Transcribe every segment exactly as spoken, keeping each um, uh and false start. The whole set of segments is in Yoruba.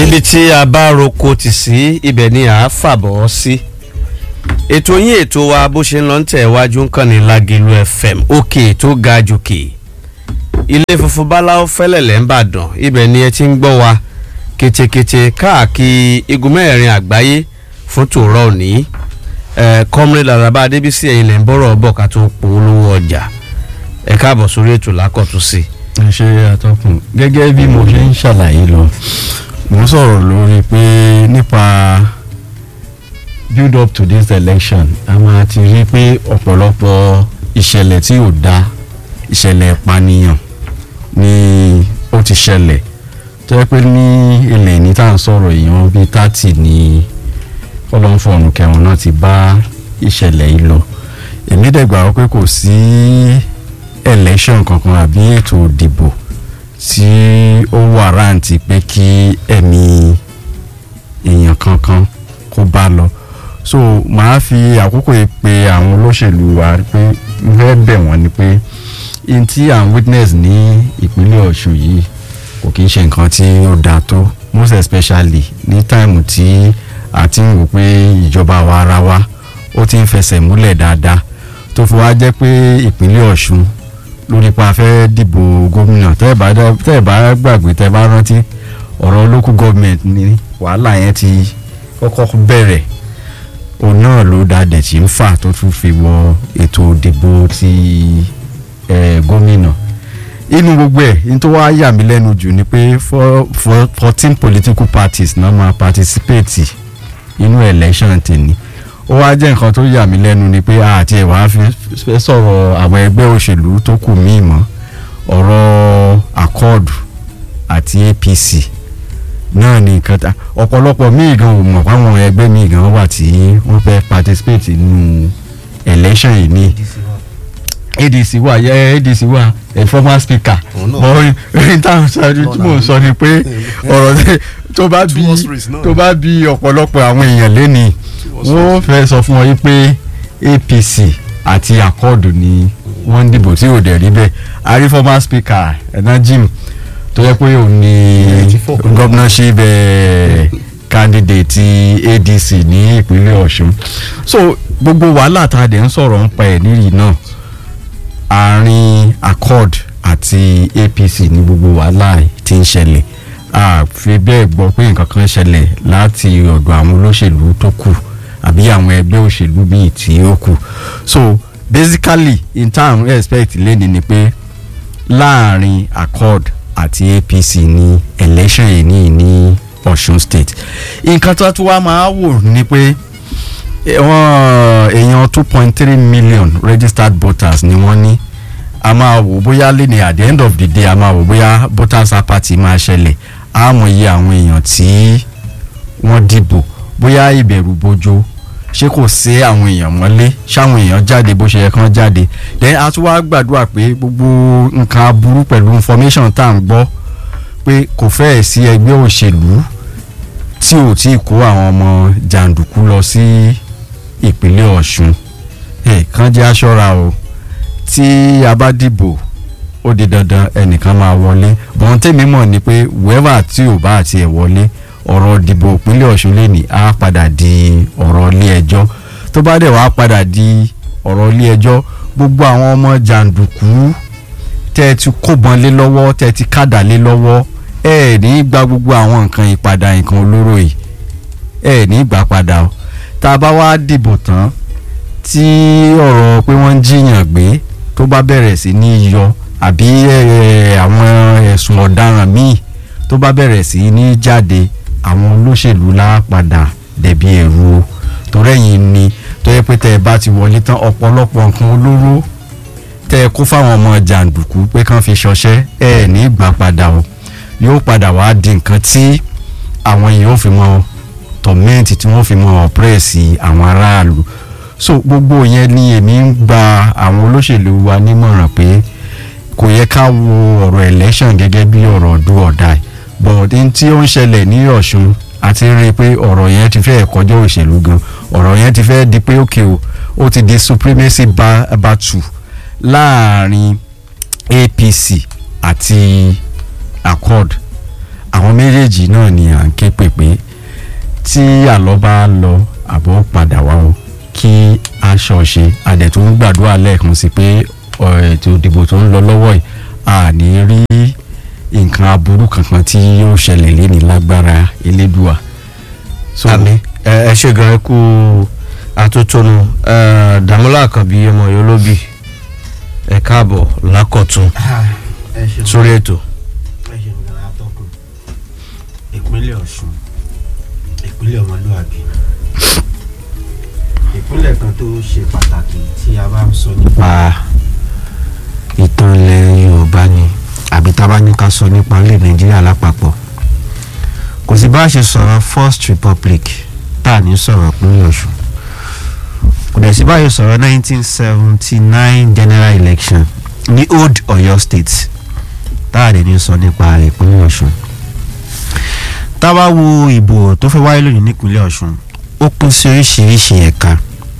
ibi tí a bá roko tì sí ibẹ̀ ni à á fàbọ̀ sí. ètò yín ètò wa bó ṣe ń lọ ń tẹ̀ wájú ń kàn ní Lágìlú F M òkè tó ga jòkè. ilé funfun báláwo fẹ́lẹ̀lẹ̀ ń bàdàn ibẹ̀ ni ẹ ti ń gbọ́ wa ketekete káàkiri igun mẹ́rin àgbáyé fún tòrọ́ òní. Comrade Araba Adébísí ẹ̀yin lẹ̀ ń bọ̀rọ̀ ọ̀bọ̀ ká tó polówó ọjà ẹ káàbọ̀ sórí ètò lákọ̀tún sí. ẹ ṣe àtọkùn gẹ́gẹ́ bí mo ṣe ń ṣàlàyé lọ mo ń sọ̀rọ̀ lórí pé nípa build up to this election a máa ti rí pé ọ̀pọ̀lọpọ̀ ìṣẹ̀lẹ̀ tí ò dáa ìṣẹ̀lẹ̀ ìpànìyàn ni ó ti ṣẹlẹ̀ tó yẹ pé ní ilẹ̀ ní tá à ń sọ̀rọ̀ èèyàn bíi thirty ní ọlọ́nfọ̀ọ̀nù kẹwọn náà ti bá ìṣẹ̀lẹ̀ yìí lọ èmi dẹ̀gbà pé kò sí election kankan àbí ètò ìdìbò tí ó wàrántì pé kí ẹ̀mí èèyàn kankan kó bá lọ so màá fi àkókò yìí pé àwọn olóṣèlú wa pé n fẹ́ bẹ̀ wọ́n ni pé n tí à ń witness ní ìpínlẹ̀ Ọ̀ṣun yìí kò kí ń ṣe nǹkan tí ó dáa tó most especially ní táìmù tí a ti ń wò pé ìjọba wa ara wa ó ti ń fẹsẹ̀ múlẹ̀ dáadáa tó fi wá jẹ́ pé ìpínlẹ̀ Ọ̀ṣun lórí pa fẹ́ dìbò gómìnà tẹ́ ẹ̀ bá gbàgbé tẹ́ ẹ bá rántí ọ̀rọ̀ local government ní wàhálà yẹn ti kọ́kọ́ bẹ̀rẹ̀ òun náà ló dáadẹ̀ tí ń fà tó tún fi wọ ètò ìdìbò ti gómìnà inú gbogbo ẹ̀ ní tó wá yà mí lẹ́nu jù ni pé fourteen political parties náà máa participate inú election tèmi ó wá jẹ́ nǹkan tó yà mí lẹ́nu ni pé àti ẹ̀ wá fẹ́ sọ̀rọ̀ àwọn ẹgbẹ́ òṣèlú tó kù míì mọ́ ọ̀rọ̀ accord àti A P C náà ni nǹkan ta ọ̀pọ̀lọpọ̀ míì gan ò mọ̀ fáwọn ẹgbẹ́ míì gan wà tí wọ́n fẹ́ participate nínú election yìí ní A D C wà yẹ A D C wà ẹ̀ former speaker bọ́ ní táwọn ṣáájú tí mò ń sọ ni pé ọ̀rọ̀ tó bá bí tó bá bí ọ̀pọ̀lọpọ̀ àwọn èèyàn lẹ́nìí wọ́n fẹ́ sọ fún ọ yìí pé A P C àti accord ni wọ́n ń dìbò tí ò dẹ̀ rí bẹ́ẹ̀ àrí former speaker ẹ̀nà Jim tó yẹ pé òun ni governorship candidate A D C ní ìpínlẹ̀ Ọ̀ṣun so gbogbo wàhálà tá a dẹ̀ ń sọ̀rọ̀ ń pa ẹ̀ nírì náà àárín accord àti A P C ní gbogbo wàhálà tí ń ṣẹlẹ̀ a fi bẹ́ẹ̀ gbọ́ pé nǹkan kan ṣẹlẹ̀ láti ọ̀dọ̀ àwọn olóṣèlú tó kù àbí àwọn ẹgbẹ́ òṣèlú bíi tí ó kù so basically in term respect lẹ́ni ni pé láàrin accord àti A P C ní election yìí ní ní Ọ̀ṣun state nǹkan tó tún wá máa wò ni pé wọ́n èèyàn two point three million registered voters ni wọ́n ní a máa wò bóyá lẹ́ni at the end of the day a máa wò bóyá voters apathy máa ṣẹlẹ̀ a mọ̀ iye àwọn èèyàn tí wọ́n dìbò bóyá ìbẹ̀rù bojo ṣé kò sí àwọn èèyàn mọ́lé ṣáwọn èèyàn jáde bó ṣe yẹ kán jáde then a tún wá gbàdúrà pé gbogbo nǹkan aburú pẹ̀lú information tá à ń gbọ́ pé kò fẹ́ẹ̀ sí ẹgbẹ́ òṣèlú tí ò tí ì kó àwọn ọmọ jàǹdùkú lọ sí ìpínlẹ̀ Ọ̀ṣun ẹ̀ kán jẹ́ aṣọ́ra o tí a bá dìbò ó di dandan ẹnìkan máa wọlé bọ́n tèmi mọ̀ ni pé whoever tí ò bá àti ẹ̀ wọlé ọ̀rọ̀ ìdìbò ìpínlẹ̀ Ọ̀ṣun lẹ́nìí á padà di ọ̀rọ̀ ilé ẹjọ́ tó bá dẹ̀ wá padà di ọ̀rọ̀ ilé ẹjọ́ gbogbo àwọn ọmọ jàǹdùkú tẹ́ ẹ ti kóbọn lé lọ́wọ́ tẹ́ ẹ ti kádà lé lọ́wọ́ ẹ ẹ̀ ní gba gbogbo àwọn nǹkan ìpadà nǹkan olóró yìí ẹ ẹ̀ ní gbà padà o tá a bá wá dìbò tán tí ọ̀rọ̀ pé wọ́n ń jiyàn gbé tó bá bẹ̀rẹ̀ sí ní yọ àbí àwọn ẹ̀sùn ọ̀daràn míì tó bá bẹ̀rẹ̀ sí ní jáde àwọn olóṣèlú lápadà dẹ̀bi ẹ̀rù o torí ẹ̀yin ni tó yẹ pé tẹ́ ẹ bá ti wọlé tán ọ̀pọ̀lọpọ̀ nǹkan olóró tẹ́ ẹ kó fáwọn ọmọ jàǹdùkú pé kán fi ṣọṣẹ́ ẹ ní ìgbà padà o yóò padà wá di nǹkan tí àwọn èèyàn ò fi mọ tọ̀mẹ́ǹtì tí wọ́n fi mọ ọ̀pẹ́ẹ̀sì àwọn aráàlú so gbogbo yẹn ni èmi ń gba àwọn olóṣèlú wa nímọ̀ràn pé kò yẹ ká wo ọ̀rọ̀ election gẹ́gẹ́ bí ọ̀rọ̀ do or die but n tí ó ń ṣẹlẹ̀ ní Ọ̀ṣun àti rí i pé ọ̀rọ̀ yẹn ti fẹ́ kọjá òṣèlú gan ọ̀rọ̀ yẹn ti fẹ́ di pé òkè o ó ti di supremacy battle láàrin A P C àti accord àwọn méjèèjì náà ni à ń ké pèpè tí àlọ́ bá lọ àbọ̀ padà wá o kí aṣọ ṣe adẹ̀ tó ń gbàdúrà lẹ́ẹ̀kan sí pé ètò ìdìbò tó ń lọ lọ́wọ́ yìí a ní rí nǹkan aburú kankan tí yóò ṣẹlẹ̀ lẹ́ni lágbára elédùà. àmì ẹ ṣe gan ẹ kú àtótónu Dàmọ́lá Àkànbí ọmọ yìí olóbì ẹ káàbọ̀ lákọ̀tún sórí ètò. ìpínlẹ̀ Ọ̀ṣun ìpínlẹ̀ ọmọlúwàbí ìpínlẹ̀ kan tó ṣe pàtàkì tí a bá ń sọ nípa ìtàn ilẹ̀ Yorùbá ni àbí tá a bá ní ká sọ nípa ilẹ̀ Nàìjíríà lápapọ̀ kò sí bá a ṣe sọ̀rọ̀ First Republic tá a ní sọ̀rọ̀ ìpínlẹ̀ Ọ̀ṣun kò dẹ̀ sí bá a ṣe sọ̀rọ̀ nineteen seventy nine general election ní Old Ọ̀yọ́ State tá a dẹ̀ ní sọ nípa ìpínlẹ̀ Ọ̀ṣun. Tá bá wo ìbò tó fẹ́ wáyé lónìí nípínlẹ̀ Ọ̀ṣun ó pín sí oríṣiríṣi ẹ̀ka.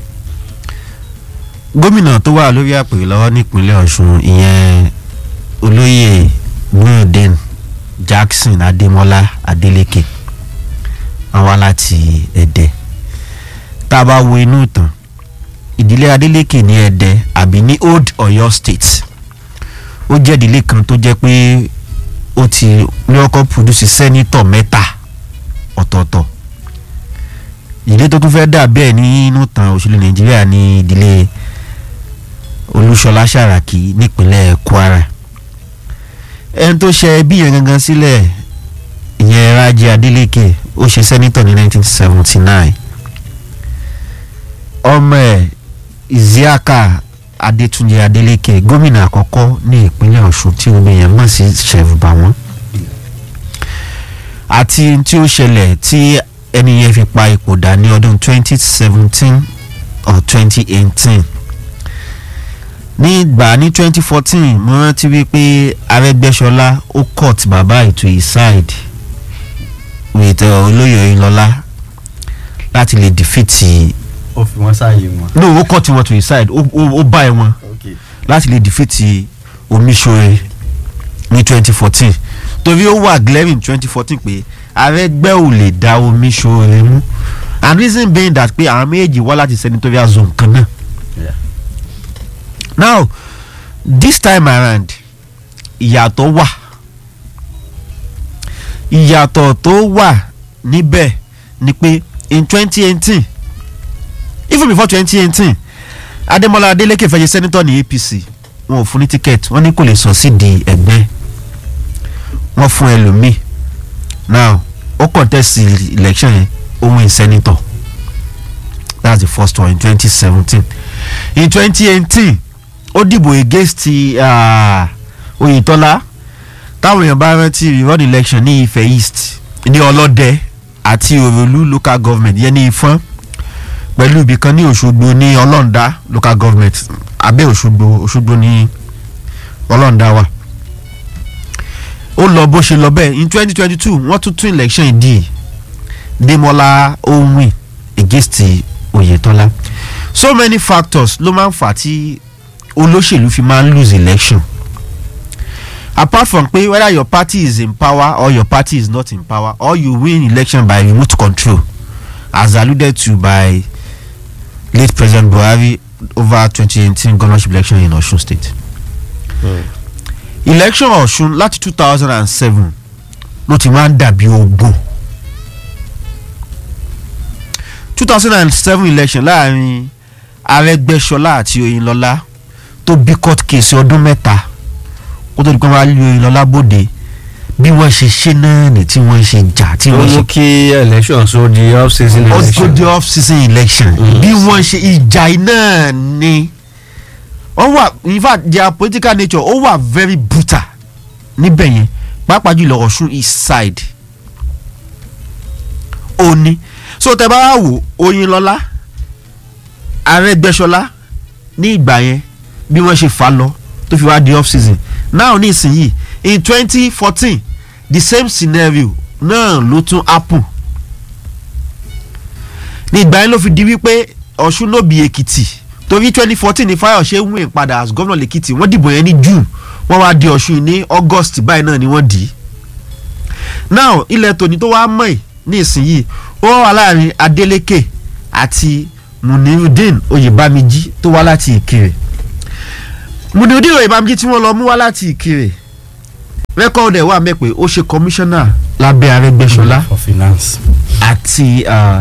Gómìnà tó wà lórí àpèrè lọ́wọ́ nípínlẹ̀ Ọ̀ṣun ìyẹn olóyè Nurudeen Jackson Adémọ́lá Adélékè wọ́n wá láti Ẹdẹ. Tá bá wo inú ìtàn ìdílé Adélékè ní Ẹdẹ àbí ní Old Ọ̀yọ́ State ó jẹ́ ìdílé kan tó jẹ́ pé ó ti ní ọkọ̀ produce sẹ́nitọ̀ mẹ́ta ọ̀tọ̀ọ̀tọ̀. ìdílé tó tún fẹ́ dà bẹ́ẹ̀ nínú tàn òṣèlú Nàìjíríà ní ìdílé Olúṣọlá Sàràkí nípínlẹ̀ Kwara. ẹni tó ṣe ẹbí yẹn gangan sílẹ̀ ìyẹn Rájí Adélékè ó ṣe sẹ́nitọ̀ ní nineteen seventy nine. ọmọ ẹ̀ Isiaka Adétúnjì Adélékè gómìnà àkọ́kọ́ ní ìpínlẹ̀ Ọ̀ṣun tí omi yẹn mọ̀ sí Sheriff Bawon. àti tí ó ṣẹlẹ̀ tí ẹni yẹn fi pa ipò dà ní ọdún twenty seventeen or twenty eighteen. ní ìgbà ní twenty fourteen mo rántí wípé Arẹ́gbẹ́ṣọlá ó cut bàbá ètò ìside with olóyè Oyinlọ́lá láti lè defeat. ó fi wọ́n sáàyè wọn. no ó cut wọn to his side ó bá ẹ wọn láti lè defeat Omiṣore ní twenty fourteen torí ó wà glaring twenty fourteen pé Arẹ́gbẹ́ ò lè dá Omiṣore mú and reason being that pé àwọn méjì wá láti senatorial zone kan náà. Yeah. Now this time around ìyàtọ̀ wà ìyàtọ̀ tó wà níbẹ̀ ni pé in twenty eighteen even before twenty eighteen Adémọ́lá Adélékè fẹ́ ṣe sẹ́nitọ̀ ní A P C wọn ò fún ní ticket wọ́n ní kò lè sọ sí di ẹgbẹ́ wọ́n fún ẹlòmíì now ó contest election yẹn ó win senator that's the first one in twenty seventeen. In twenty eighteen ó dìbò against uh, Oyètọ́lá táwọn èèyàn bá rántí run election ní Ifẹ̀ East ní Ọlọ́dẹ àti Òròlú local government yẹn ní Ifọ̀n pẹ̀lú ibì kan ní Òṣogbo ní Ọlọ́ndà local government abẹ́ Òṣogbo Òṣogbo ní Ọlọ́ndà wà. ó lọ bó ṣe lọ bẹ́ẹ̀ in twenty twenty two wọ́n tún tún election ìdí Démọ́lá ó win against Oyètọ́lá. So many factors ló máa ń fà tí olóṣèlú fi máa ń lose election apart from pé whether your party is in power or your party is not in power or you win election by remote control as alluded to by late President Buhari over twenty eighteen governorship election in Osun State. Mm. Election Osun láti two thousand and seven ló ti máa ń dàbí ogun. two thousand and seven election láàrin Arẹ́gbẹ́ṣọlá àti Oyinlọ́lá tó bí court case ọdún mẹ́ta kó tó di pé wọ́n á lé Oyinlọ́lá bòde bí wọ́n ṣe ṣe náà ní tí wọ́n ṣe jà tí wọ́n ṣe. ó mú kí election so di off season election. ó di off season election bí wọ́n ṣe ìjà náà ni wọ́n wà in fact their political nature ó wà very brutal níbẹ̀ yẹn pàápàá jùlọ Ọ̀ṣun east side ó ní so tẹ́ bá wò Oyinlọ́lá Arẹ́gbẹ́ṣọlá ní ìgbà yẹn bí wọ́n ṣe fà lọ tó fi wá di off season now ní ìsinyìí in twenty fourteen the same scenario náà ló tún happen ní ìgbà yẹn ló fi di wípé Ọ̀ṣun ló bí Èkìtì torí twenty fourteen ní Fáyọ̀ṣe win padà as governor lèkìtì wọ́n dìbò yẹn ní June wọ́n wá di Ọ̀ṣun ní August báyìí náà ni wọ́n dì í now ilẹ̀ tòní tó wá mọ̀ ẹ́ ní ìsinyìí ó wà láàrin Adeleke àti Munirudeen Oyèbámijí tó wá láti Ìkirè. Munirudeen Oyèbámijí tí wọ́n lọ mú wá láti Ìkirè rẹ́kọ̀dù ẹ̀ wà mẹ́ pé ó ṣe kọmíṣánná lábẹ́ Arẹ́gbẹ́ṣọlá for finance àti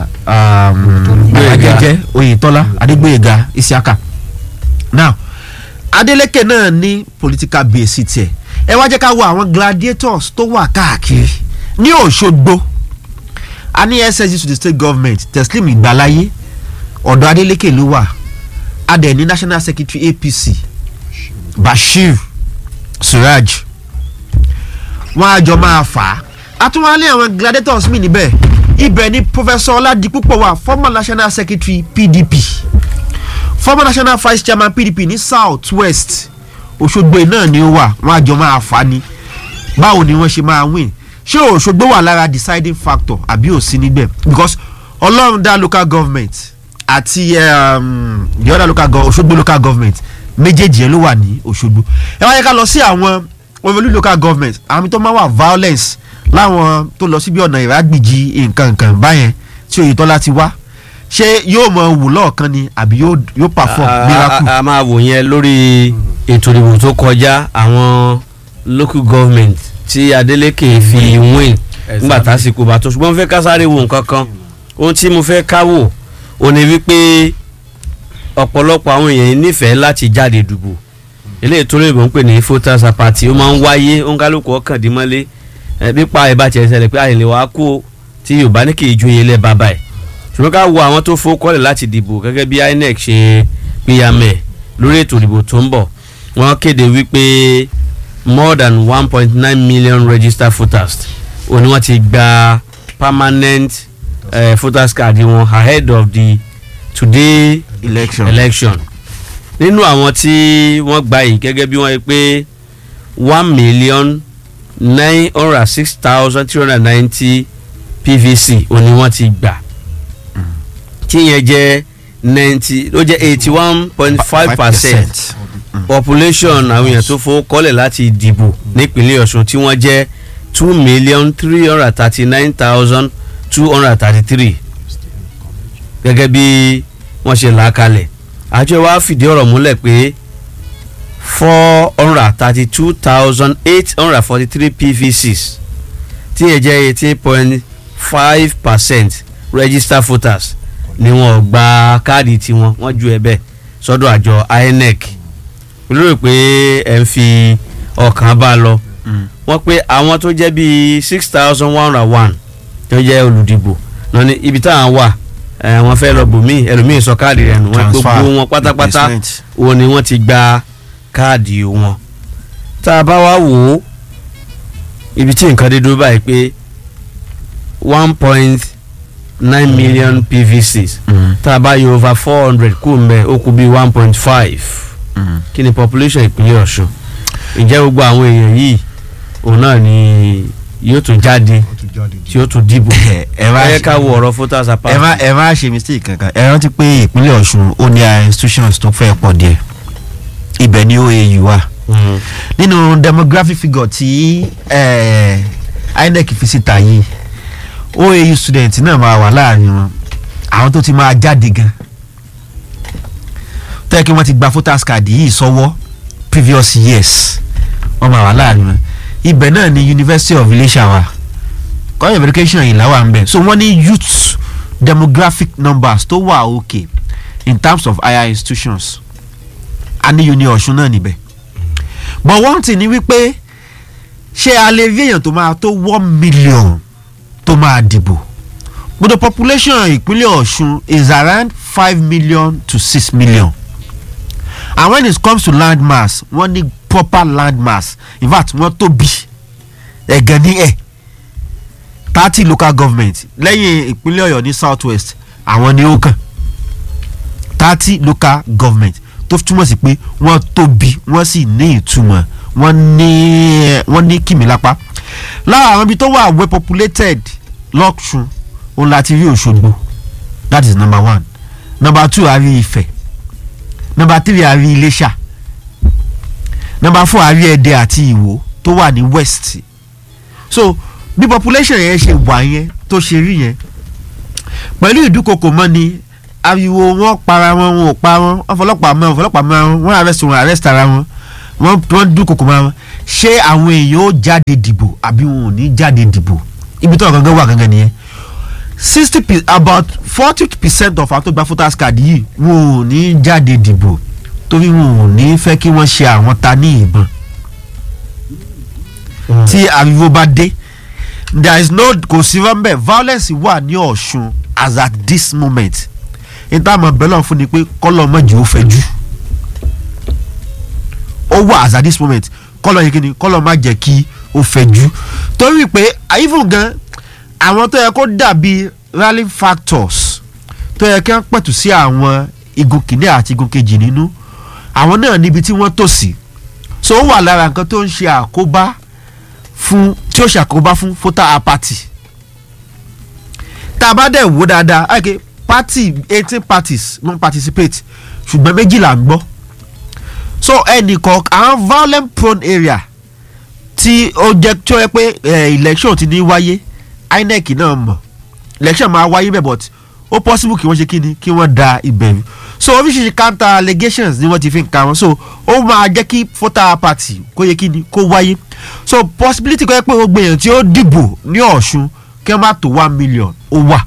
Agẹgẹ Oyètọ́lá Adégbóyèga Isiaka. Now Adeleke náà ní political base tiẹ̀ ẹ wá jẹ́ ká wo àwọn gladiators tó wà káàkiri ní Òṣogbo. A ní S S G to the state government Teslim Ìgbàláyé ọ̀dọ̀ Adeleke ló wà. A dẹ̀ ní national secretary A P C Bashir Suraj wọ́n á jọ máa fà á. A tún wá ní àwọn gladiators mi níbẹ̀ ibẹ̀ ni Professor Ọládipúpọ̀ wà former national secretary P D P former national vice chairman P D P ní south west Òṣogbo náà ni ó wà wọ́n á jọ máa fà á ni báwo ni wọ́n ṣe máa win ṣé Òṣogbo wà lára deciding factor àbí ò sí níbẹ̀ because Ọlọ́run dá local government àti um, the other local government Òṣogbo local government méjèèjì yẹn ló wà ní Òṣogbo. Ẹ wá yẹ ká lọ sí àwọn Òwòlú local government àwọn tó máa wà violence láwọn tó lọ síbi ọ̀nà ìrágbìjì nǹkan nǹkan báyẹn tí Oyètọ́lá ti wá ṣé yóò mọ wù lọ́ọ̀kan ni àbí yóò perform miracle. a máa wò yẹn lórí ètò ìdìbò tó kọjá àwọn local government tí Adeleke fi win nígbà tásìkò bá tó ṣùgbọ́n mo fẹ́ ká sáré wo nǹkan kan ohun tí mo fẹ́ ká wò ó ní wípé ọ̀pọ̀lọpọ̀ àwọn èèyàn nífẹ̀ẹ́ láti jáde dìbò eléyìí tó lóyìnbó ń pè ní voters apathy ó máa ń wáyé ó ń kálukú ọ̀kàndínmọ́lé pípa ẹ̀ bá tiẹ̀ ṣẹlẹ̀ pé àyìnlẹ̀ wàá kó tí Yorùbá ní kì í ju iye lẹ́ bàbá ẹ̀ ṣùgbọ́n ká wo àwọn tó fowókọ́lẹ̀ láti dìbò gẹ́gẹ́ bí I N E C ṣe pínyàmẹ̀ lórí ètò ìdìbò tó ń bọ̀ wọ́n kéde wípé more than one point nine million registered voters ó ní wọ́n ti gba permanent uh, voters card wọn ahead of the today election. election nínú àwọn tí wọ́n gba yìí gẹ́gẹ́ bí wọ́n yẹ pé one million nine hundred six thousand three hundred ninety P V C ó ní wọ́n ti gbà tí yẹn jẹ́ ninety ó jẹ́ eighty one point five percent population àwọn èèyàn tó fowó kọ́lẹ̀ láti dìbò nípínlẹ̀ Ọ̀ṣun tí wọ́n jẹ́ two million three hundred thirty nine thousand two hundred thirty three gẹ́gẹ́ bí wọ́n ṣe là á kalẹ̀ àjọ wa fìdí ọ̀rọ̀ múlẹ̀ pé four hundred thirty two thousand eight hundred forty three P V Cs tí yẹn jẹ́ eighteen point five percent registered voters ni wọ́n gba káàdì tiwọn wọ́n ju ẹ̀bẹ̀ sọ́dọ̀ àjọ I N E C olórí pé ẹ̀ ń fi ọkàn bá lọ wọ́n pé àwọn tó jẹ́ bíi six thousand one hundred one tó jẹ́ olùdìbò náà ní ibi táwọn wà wọ́n fẹ́ lọ bòmíì ẹlòmíì sọ káàdì rẹ̀ nù wọ́n gbogbo wọn pátápátá òun ni wọ́n ti gba káàdì wọn tá a bá wá wò ó ibi tí nǹkan dé dúró báyìí pé one point nine million P V Cs tá a bá yọ over four hundred kú mbẹ ó kú bí one point five kí ni population ìpínlẹ̀ Ọ̀ṣun ǹjẹ́ gbogbo àwọn èèyàn yìí òun náà ni yóò tún jáde tí yóò tún dìbò ẹ yẹ ká wo ọ̀rọ̀ voters apart. ẹ má ẹ má ṣe mistake kankan ẹ rántí pé ìpínlẹ̀ Ọ̀ṣun ó ní institutions tó fẹ́ pọ̀ díẹ̀ ibẹ̀ ni O A U wà nínú demographic figure tí I N E C fi síta yìí O A U student náà máa wà láàrin wọn àwọn tó ti máa jáde gan tẹ́ kí wọ́n ti gba voters card yìí sọ́wọ́ previous years wọ́n máa wà láàrin wọn ibẹ̀ náà ni University of Ilésà wà college of education yìí làwọn à ń bẹ̀ so wọ́n ní youth demographic numbers tó wà okay in terms of higher institutions a ní uni Ọ̀ṣun náà níbẹ̀ but one thing ni wípé ṣé a lè rí èèyàn tó máa tó one million tó máa dìbò but the population ìpínlẹ̀ Ọ̀ṣun is around five million to six million and when it comes to land mass wọ́n ní proper land mass in fact wọ́n tóbi ẹ̀gàn ní ẹ̀ thirty local government lẹ́yìn ìpínlẹ̀ Ọ̀yọ́ ní south west àwọn ni ó kàn thirty local government tó túmọ̀ sí pé wọ́n tóbi wọ́n sì ní ìtumọ̀ wọ́n ní wọ́n ní kìmílápá lára àwọn ibi tó wà well populated lọ́sùn òun láti rí Òṣogbo that is number one number two a rí Ifẹ̀ number three a rí Iléṣà number four a rí Ẹdẹ àti Ìwó tó wà ní west so bí population yẹn ṣe wà yẹn tó ṣe rí yẹn pẹ̀lú ìdúkokò mọ́ ni ariwo wọn para wọn wọn ò pa wọn ọfọlọ́pàá mọ́ ọfọlọ́pàá mọ́ wọn wọn arrest wọn arrest ara wọn wọn wọn dúkokò mọ́ wọn ṣé àwọn èèyàn ó jáde dìbò àbí wọn ò ní jáde dìbò ibi tó gangan wà gangan nìyẹn sixty per about forty percent of àwọn tó gba voters card yìí wọn ò ní jáde dìbò torí wọn ò ní fẹ́ kí wọ́n ṣe àwọn ta ní ìbọn tí ariwo bá dé there is no kò sí rọ́ńbẹ́ violence wà ní Ọ̀ṣun as at this moment ìtààmú bẹ́lọ̀ fún ni pé kọ́lọ̀ mọ́jú ó fẹ́jú ó wà as at this moment kọ́lọ̀ yìí kíni kọ́lọ̀ má jẹ́ kí ó fẹ́jú torí pé even gan àwọn tó yẹ kó dàbí rallying factors tó yẹ kí wọ́n pẹ̀tù sí àwọn igun kìíní àti igun kejì nínú àwọn náà níbi tí wọ́n tò sí so ó wà lára nǹkan tó ń ṣe àkóbá fún tí ó ṣe àkóbá fún voter apathy tá a bá dẹ̀ wò dáadáa okay party eighteen parties wọ́n participate ṣùgbọ́n méjìlá ń gbọ́ so ẹnìkan àwọn violent prone area tí ó jẹ́ tí ó yẹ pé election ti ní wáyé I N E C náà mọ̀ election máa wáyé bẹ́ẹ̀ but ó possible kí wọ́n ṣe kíni kí wọ́n da ìbẹ̀rù so oríṣiríṣi counter allegations ni wọ́n ti fi ń ka wọn so ó máa jẹ́ kí voter party kó yẹ kíni kó wáyé so possibility kó yẹ pé gbogbo èèyàn tí ó dìbò ní Ọ̀ṣun kí wọ́n má tó one million ó wà.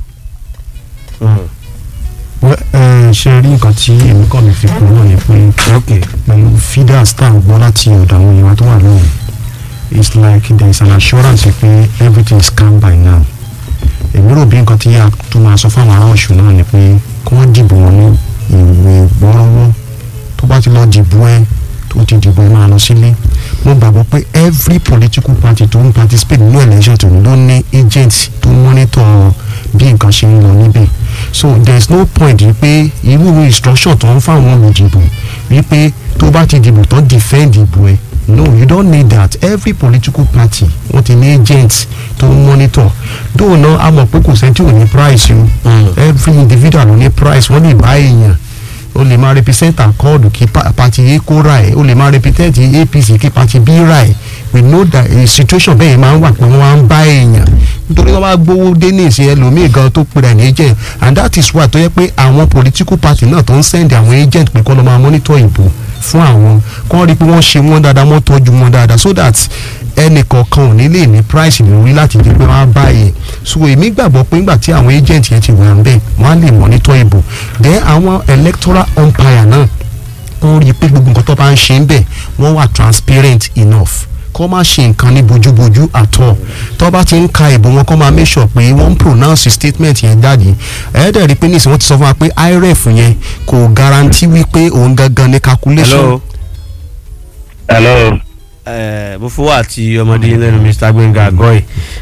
ṣe rí nǹkan tí èmi kọ́ mi fi kún náà ni pé pẹ̀lú feeders tá à ń gbọ́ láti ọ̀dọ̀ àwọn èèyàn tó wà lóhùn it's like there is an assurance pé everything is calm by now èmi rò bí nǹkan tí a tó máa sọ fáwọn ará Ọ̀ṣun náà ni pé kí wọ́n dìbò wọn ní ìwé gbọ́rọ́wọ́ tó bá ti lọ dìbò ẹ tó ti dìbò ẹ máa lọ sílé mo gbàgbọ́ pé every political party tó ń participate nínú election tó ló ní agent tó monitor bí nǹkan ṣe ń lọ níbẹ̀ so there is no point wípé irú instruction tó ń fáwọn olùdìbò wípé tó bá ti dìbò tán defend ìbò ẹ no you don't need that every political party wọ́n ti ní agent tó ń monitor though náà a mọ̀ pé kò sẹ́ni tí ò ní price o every individual ló ní price wọ́n lè bá èèyàn o lè máa represent akọ́ọ̀dù kí party A kó ra ẹ̀ o lè máa represent A P C kí party B ra ẹ̀ we know that a situation bẹ́ẹ̀ máa ń wà pé wọ́n á ń bá èèyàn nítorí wọ́n bá gbowó dé ní ìsìn ẹlòmíì gan tó pèrè ní agent and that is why tó yẹ pé àwọn political party náà tó ń send àwọn agent pé kọ́ ló máa monitor ìbò fún àwọn kọ́ rí pé wọ́n ṣe wọ́n dáadáa wọ́n tọ́jú wọn dáadáa so that ẹnì kọ̀ọ̀kan ò ní lè ní price lórí láti di pé wọ́n á báyìí so èmi gbàgbọ́ pé nígbà tí àwọn agent yẹn ti wà ń bẹ̀ wọ́n á lè monitor ìbò then àwọn electoral umpire náà wọ́n rí i pé gbogbo nǹkan tó bá ń ṣe ń bẹ̀ wọ́n wà transparent enough kọ́ máa ṣe nǹkan ní bójúbójú at all tó bá ti ń ka ìbò wọn kọ́ máa make sure pé wọ́n ń pronounce statement yẹn jáde ẹ̀ẹ́dẹ̀ rí i pé nísìnyí wọ́n ti sọ fún wa pé I R E F yẹn kò guarantee wípé òun gangan ní calculation. hello. hello. Bufuwa àti ọmọdé lẹ́nu Mr Gbenga Agoy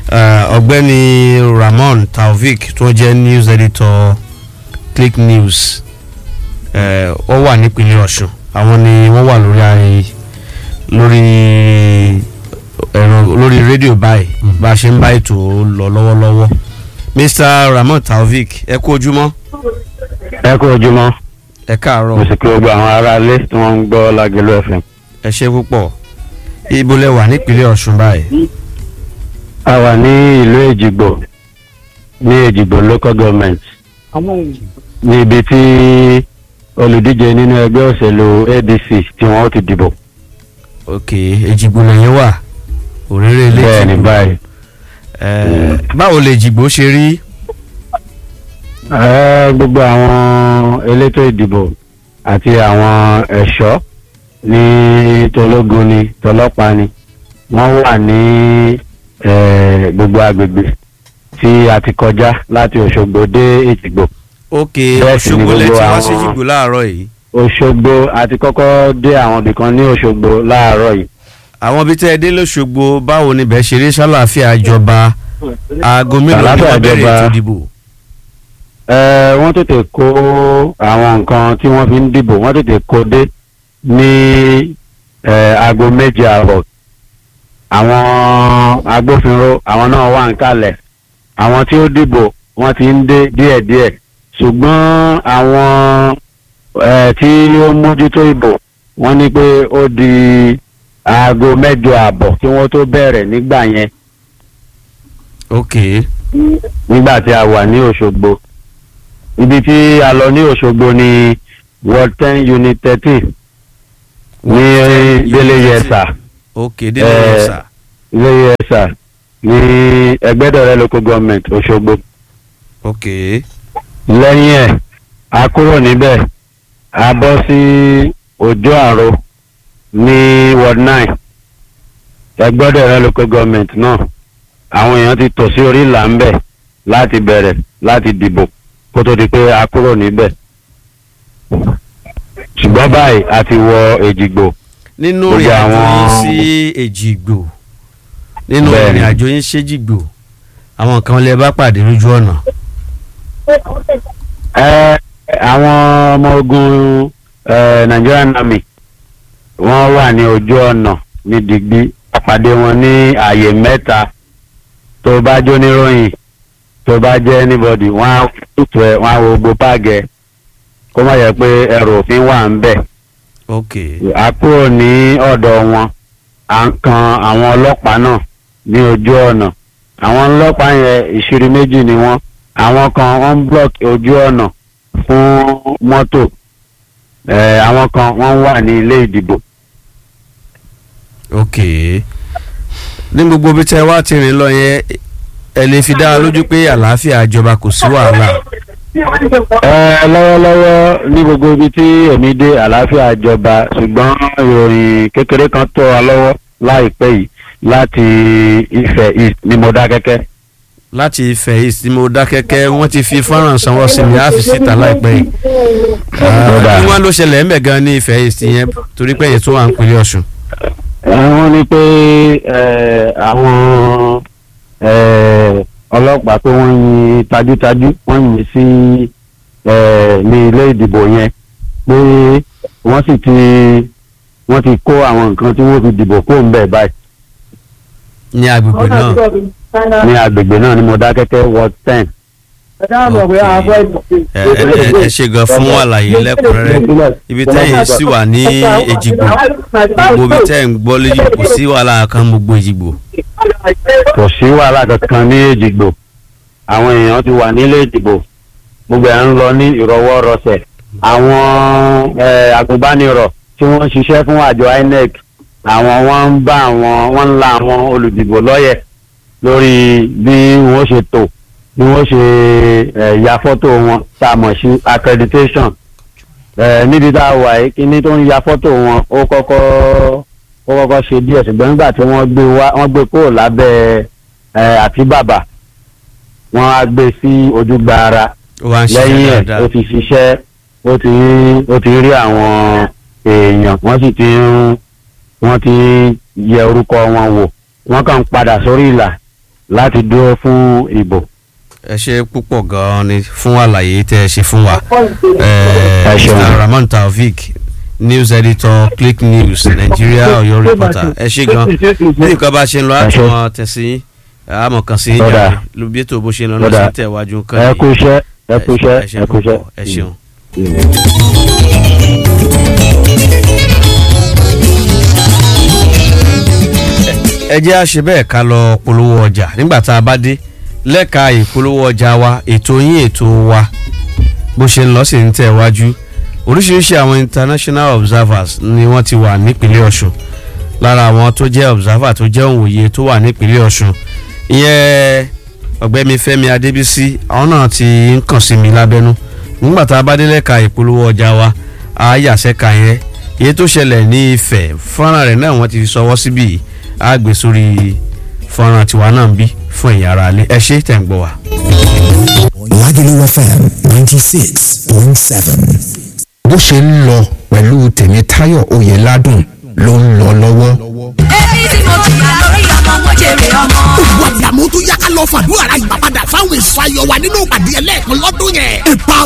ọ̀gbẹ́ni Ramon Taofik tó jẹ́ news editor Click News ó wà nípínlẹ̀ Ọ̀ṣun àwọn ni wọ́n wà lórí ayé lórí ẹ̀rọ lórí rédíò báyìí bá a ṣe ń bá ètò lọ lọ́wọ́lọ́wọ́ Mr Ramon Taofik ẹ kú ojúmọ́. ẹ kú ojúmọ́. ẹ káàárọ̀. mo sì kí gbogbo àwọn ará ilé tí wọ́n ń gbọ́ Lágelú F M. ẹ ṣé púpọ̀. Ibo lẹ wà nípínlẹ̀ Ọ̀ṣun báyìí. a wà ní ìlú Èjìgbò ní Èjìgbò local government ní ibi tí olùdíje nínú ẹgbẹ́ òṣèlú A D C tí wọ́n ti dìbò. ok Èjìgbò lẹ́yìn wà òréré ilé bẹ́ẹ̀ ni báyìí. báwo lè Èjìgbò ṣe rí. gbogbo àwọn elétò ìdìbò àti àwọn ẹ̀ṣọ́ ní tológun ni tọlọ́pàá ni wọ́n wà ní gbogbo agbègbè tí a ti kọjá láti Òṣogbo dé Èjìgbò. ok Òṣogbo lẹ ti wá sí Èjìgbò láàárọ̀ yìí. Òṣogbo àti kọ́kọ́ dé àwọn ibìkan ní Òṣogbo láàárọ̀ yìí. àwọn ibi tẹ́ ẹ dé lọ́ṣogbo báwo ni bẹ́ẹ̀ ṣe rí sálàáfíà ìjọba aago mélòó ni wọ́n bẹ̀rẹ̀ ètò ìdìbò. wọ́n tètè kó àwọn nǹkan tí wọ́n fi ń dìbò wọ́n tètè kó dé ní aago méje àbọ̀ àwọn agbófinró àwọn náà wà ń kalẹ̀ àwọn tí ó dìbò wọ́n ti ń dé díẹ̀díẹ̀ ṣùgbọ́n àwọn tí ó mójútó ìbò wọ́n ní pé ó di aago mẹ́jọ àbọ̀ kí wọ́n tó bẹ̀rẹ̀ nígbà yẹn ok nígbà tí a wà ní Òṣogbo. Ibi tí a lọ ní Òṣogbo ní Ward ten Unit thirteen ní Délé-Yẹsà. ok Délé-Yẹsà. Délé-Yẹsà ní Ẹgbẹ́dọ̀rẹ́ local government Òṣogbo. ok Lẹ́yìn ẹ̀ a kúrò níbẹ̀ a bọ́ sí Òjó Àrò ní Ward nine Ẹgbẹ́dọ̀rẹ́ local government náà. Àwọn èèyàn ti tò sí orí ìlà ń bẹ̀ láti bẹ̀rẹ̀ láti dìbò kó tó di pé a kúrò níbẹ̀. Ṣùgbọ́n báyìí a ti wọ Èjìgbò. nínú Gbogbo ìrìn àjò àwọn- yín sí Èjìgbò nínú Bẹ́ẹ̀ni. ìrìn àjò yín sí Èjìgbò àwọn kan lè bá pàdé lójú ọ̀nà. Ẹ àwọn ọmọ ogun ẹ, Nigerian Army wọ́n wà ní ojú ọ̀nà ní Dìgbì. Àpàdé wọn ní ààyè mẹ́ta. Tó bá jó níròyìn tó bá jẹ́ anybody wọ́n á tutù ẹ̀ wọ́n á wo gbogbo páàgẹ́ kó má yẹ pé ẹrù òfin wà ń bẹ̀. ok A kúrò ní ọ̀dọ̀ wọn à ń kan àwọn ọlọ́pàá náà ní ojú ọ̀nà. Àwọn ọlọ́pàá yẹn ìṣirí méjì ni wọ́n. Àwọn kan wọ́n ń block ojú ọ̀nà fún mọ́tò. Ẹ̀ àwọn kan wọ́n wà ní ilé ìdìbò. ok ní gbogbo bí tẹ́ wá ti rìn lọ yẹn ẹ lè fi dá wa lójú pé àlàáfíà ìjọba kò sí wàhálà. Ẹ lọ́wọ́lọ́wọ́ ní gbogbo ibi tí èmi dé àlàáfíà jọba ṣùgbọ́n ìròyìn kékeré kan tó wa lọ́wọ́ láìpẹ́ yìí láti Ifẹ̀ East ní Mọdákẹ́kẹ́. láti Ifẹ̀ East tí mo dákẹ́kẹ́ wọ́n ti fi fọ́nrán sanwó sí mi àfi síta láìpẹ́ yìí. Kódà. kí wọ́n ló ṣẹlẹ̀ ẹ̀mẹ̀ gan ní Ifẹ̀ East yẹn torí pé èyí tó wà ń pinlẹ̀ Ọ̀ṣun. Wọ́n ní pé ẹ, àwọn ẹ, ọlọ́pàá pé wọ́n yin tajútajú wọ́n yin sí ẹ, ní ilé ìdìbò yẹn pé wọ́n sì ti wọ́n ti kó àwọn nǹkan tí wọ́n fi dìbò kó ń bẹ̀ báyìí ní agbègbè náà. ní agbègbè náà ní Mọdákẹ́kẹ́ Ward ten. ẹ ẹ ẹ ṣe gan fún àlàyé lẹ́kùnrẹ́rẹ́ ibi tẹ́yìn sì wà ní Èjìgbò gbogbo ibi tẹ́yìn gbọ́ lójú kò sí wàhálà kan gbogbo Èjìgbò. Kò sí wàhálà kankan ní Èjìgbò. Àwọn èèyàn ti wà nílé ìdìbò gbogbo ẹ̀ ń lọ ní ìrọwọ́rọsẹ̀. Àwọn ẹ, agùnbánirọ̀ tí wọ́n ń ṣiṣẹ́ fún àjọ I N E C àwọn wọ́n ń bá àwọn wọ́n ń la àwọn olùdìbò lọ́yẹ̀ lórí bí wọ́n ṣe tò bí wọ́n ṣe ẹ, ya fọ́tò wọn tá a mọ̀ sí accreditation. Ẹ, níbi tá a wà yìí kíní tó ń ya fọ́tò wọn ó kọ́kọ́ ó kọ́kọ́ ṣe díẹ̀ ṣùgbọ́n nígbà tí wọ́n gbé wá wọ́n gbé kúrò lábẹ́ ẹ, àti bàbà wọ́n á gbé sí ojúgbà ara. ó wá ń ṣe Lẹ́yìn ẹ̀ dáadáa. ó ti ṣiṣẹ́ ó ti ó ti rí àwọn èèyàn wọ́n sì ti ń wọ́n ti yẹ orúkọ wọn wò wọ́n kàn ń padà sórí ìlà láti dúró fún ìbò. ẹ ṣe púpọ̀ gan-an ni fún àlàyé tẹ́ ẹ ṣe fún wa. Ẹ ṣeun. Mr. Ramon Taofeek news editor Click News Nigeria Ọ̀yọ́ reporter ẹ ṣe gan bí nǹkan bá ṣe ń lọ láti wọn tẹ̀sí àmọ̀ kan sí Ó dáa. ìjà ló bí ètò bó ṣe ń lọ Ó dáa. lọ́sí tẹ̀wájú kan ẹ kú iṣẹ́ ẹ kú iṣẹ́ ẹ ṣe ẹ kú iṣẹ́. púpọ̀ ẹ ṣeun. ẹ jẹ́ àṣẹ bẹ́ẹ̀ ká lọ polówó ọjà nígbà tá a bá dé lẹ́ka ìpolówó ọjà wa ètò yín ètò wa bó ṣe ń lọ sí ń tẹ̀ wájú oríṣiríṣi àwọn international observers ni wọ́n ti wà nípínlẹ̀ Ọ̀ṣun lára àwọn tó jẹ́ observer tó jẹ́ òǹwòye tó wà nípínlẹ̀ Ọ̀ṣun ìyẹn ọ̀gbẹ́mi Fẹ́mi Adébísí àwọn náà ti ń kàn sí mi lábẹ́nú nígbà tá a bá dé lẹ́ka ìpolówó ọjà wa àyàsẹ́ka yẹn èyí tó ṣẹlẹ̀ ní Ifẹ̀ fọ́nrán rẹ̀ náà wọ́n ti fi sọwọ́ síbí yìí á gbé sórí fọ́nrán tiwa náà ń bí fún ẹ̀yin ará ilé ẹ ṣé tẹ̀ ń gbọ́ wa. Lagelu F M ninety six point seven. bó ṣe ń lọ pẹ̀lú Tèmítáyọ̀ Oyèládùn ló ń lọ lọ́wọ́. èyí tí mo jìyà lórí ọmọ mo jèrè ọmọ. Gbogbo àdàmú tó yá ká lọ fàdúrà ra ìgbà padà fáwọn èso ayọ̀ wa nínú ìpàdé ẹlẹ́ẹ̀kan lọ́dún yẹn. Ìpa